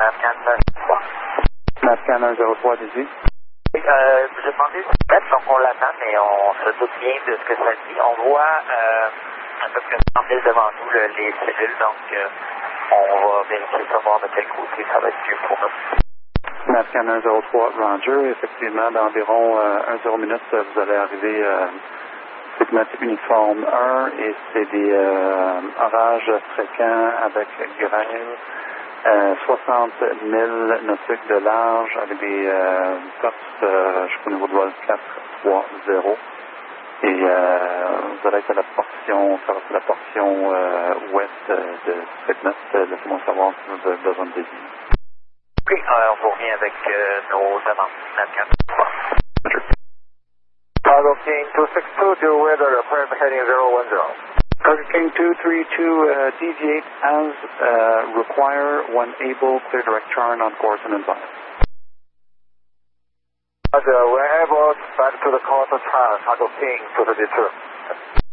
NAVCAN 103. NAVCAN 103, dis-y. Oui, j'ai demandé de mettre, donc on l'attend, mais on se doute bien de ce que ça dit. On voit à peu près 100 000 devant nous les cellules, donc on va vérifier ça, voir de quel côté ça va être mieux pour nous. NAVCAN 103, Roger. Effectivement, d'environ 1-0 minutes, vous allez arriver segment uniforme 1 et c'est des orages fréquents avec grêle. 60 000 nautiques de large avec des tops jusqu'au niveau de vol 430. Et vous allez être à la portion, ouest de segment. Laissez-moi savoir si vous avez besoin de dévier. Oui, on vous revient avec nos demandes. NAVCAN 3. Cargo King 262, due weather, apparent heading 010. Cargo King 232, deviate as require when able, clear direct turn on course and advise. Roger, we're able back to the course of turn, Cargo King 232.